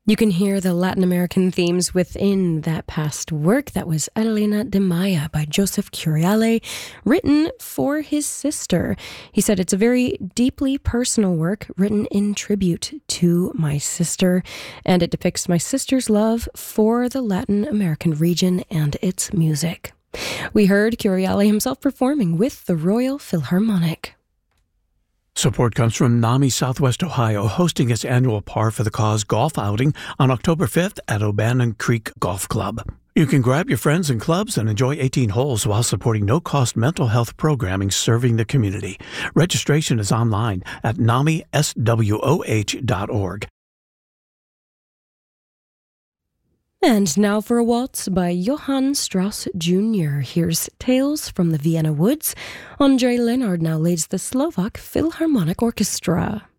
You can hear the Latin American themes within that past work. That was Adelina de Maya by Joseph Curiale, written for his sister. He said it's a very deeply personal work written in tribute to my sister, and it depicts my sister's love for the Latin American region and its music. We heard Curiale himself performing with the Royal Philharmonic. Support comes from NAMI Southwest Ohio, hosting its annual Par for the Cause golf outing on October 5th at O'Bannon Creek Golf Club. You can grab your friends and clubs and enjoy 18 holes while supporting no-cost mental health programming serving the community. Registration is online at namiswoh.org. And now for a waltz by Johann Strauss Jr. Here's Tales from the Vienna Woods. André Leonard now leads the Slovak Philharmonic Orchestra.